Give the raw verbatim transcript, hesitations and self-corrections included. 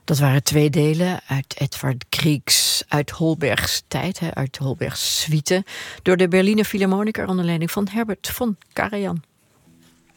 Dat waren twee delen uit Edvard Griegs uit Holbergs tijd, uit Holbergs suite, door de Berliner Philharmoniker onder leiding van Herbert von Karajan.